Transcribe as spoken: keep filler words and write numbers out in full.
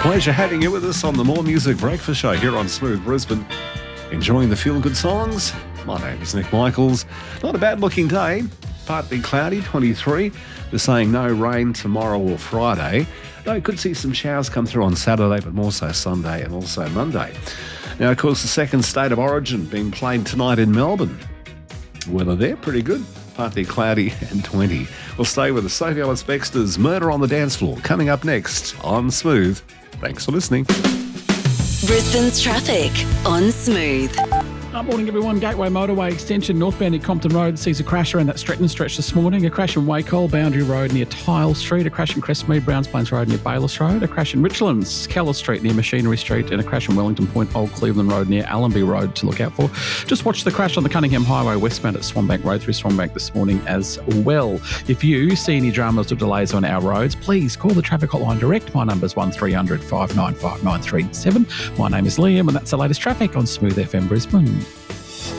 Pleasure having you with us on the More Music Breakfast Show here on Smooth Brisbane. Enjoying the feel-good songs? My name is Nick Michaels. Not a bad-looking day. Partly cloudy, twenty-three. They're saying no rain tomorrow or Friday. Though could see some showers come through on Saturday, but more so Sunday and also Monday. Now, of course, the second State of Origin being played tonight in Melbourne. Weather there, pretty good. Partly cloudy and twenty. We'll stay with the Sophie Ellis-Bextor's Murder on the Dance Floor coming up next on Smooth. Thanks for listening. Brisbane's traffic on Smooth. Good morning, everyone. Gateway Motorway Extension northbound near Compton Road sees a crash around that Stretton stretch this morning. A crash in Wacol, Boundary Road near Tile Street. A crash in Crestmead, Browns Plains Road near Bayless Road. A crash in Richlands, Keller Street near Machinery Street. And a crash in Wellington Point, Old Cleveland Road near Allenby Road to look out for. Just watch the crash on the Cunningham Highway westbound at Swanbank Road through Swanbank this morning as well. If you see any dramas or delays on our roads, please call the traffic hotline direct. My number is one three hundred, five nine five, nine three seven. My name is Liam and that's the latest traffic on Smooth F M Brisbane.